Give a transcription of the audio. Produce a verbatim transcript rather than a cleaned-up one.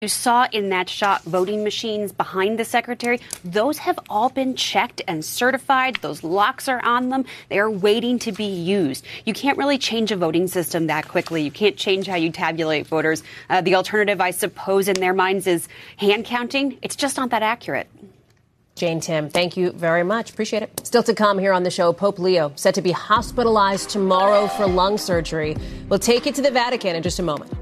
You saw in that shot voting machines behind the secretary. Those have all been checked and certified. Those locks are on them. They are waiting to be used. You can't really change a voting system that quickly. You can't change how you tabulate voters. Uh, the alternative, I suppose, in their minds is hand counting. It's just not that accurate. Jane Tim, thank you very much. Appreciate it. Still to come here on the show, Pope Leo set to be hospitalized tomorrow for lung surgery. We'll take it to the Vatican in just a moment.